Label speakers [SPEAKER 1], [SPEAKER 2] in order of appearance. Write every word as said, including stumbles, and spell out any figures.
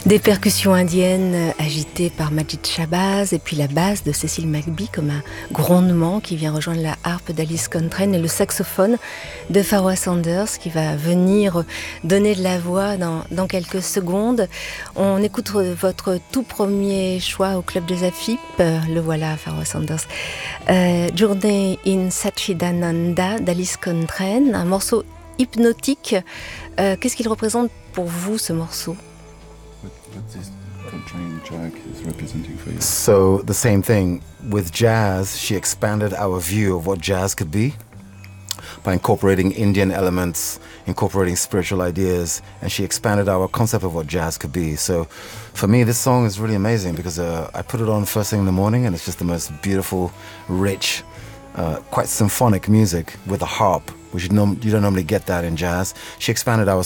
[SPEAKER 1] Des percussions indiennes agitées par Majid Shabazz et puis la basse de Cecil McBee comme un grondement qui vient rejoindre la harpe d'Alice Coltrane et le saxophone de Pharoah Sanders qui va venir donner de la voix dans, dans quelques secondes. On écoute votre tout premier choix au Club des Afip, le voilà Pharoah Sanders. Euh, Journey in Satchidananda d'Alice Coltrane, un morceau hypnotique. Euh, qu'est-ce qu'il représente pour vous ce morceau?
[SPEAKER 2] What's this Coltrane track is representing for you?
[SPEAKER 3] So the same thing with jazz, she expanded our view of what jazz could be by incorporating Indian elements, incorporating spiritual ideas, and she expanded our concept of what jazz could be. So for me, this song is really amazing because uh, I put it on first thing in the morning and it's just the most beautiful, rich, uh, quite symphonic music with a harp, which you, nom- you don't normally get that in jazz. She expanded our